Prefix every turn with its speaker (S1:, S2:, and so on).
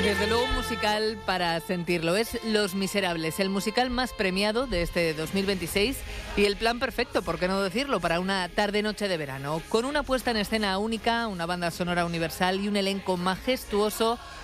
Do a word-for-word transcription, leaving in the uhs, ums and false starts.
S1: Desde luego un musical para sentirlo. Es Los Miserables, el musical más premiado de este dos mil veintiséis y el plan perfecto, por qué no decirlo, para una tarde-noche de verano. Con una puesta en escena única, una banda sonora universal y un elenco majestuoso